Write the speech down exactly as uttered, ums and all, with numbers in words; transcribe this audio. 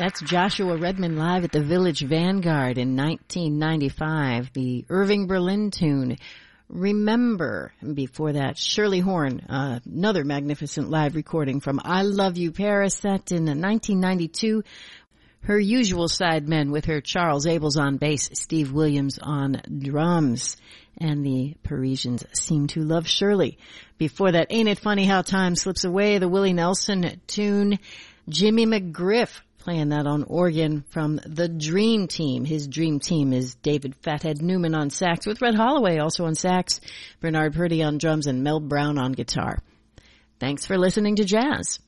That's Joshua Redman live at the Village Vanguard in nineteen ninety-five. The Irving Berlin tune, Remember. And before that, Shirley Horn, uh, another magnificent live recording from I Love You Paris, set in nineteen ninety-two. Her usual sidemen with her Charles Abels on bass, Steve Williams on drums. And the Parisians seem to love Shirley. Before that, Ain't It Funny How Time Slips Away, the Willie Nelson tune. Jimmy McGriff playing that on organ from the Dream Team. His Dream Team is David Fathead Newman on sax, with Red Holloway also on sax, Bernard Purdy on drums, and Mel Brown on guitar. Thanks for listening to Jazz.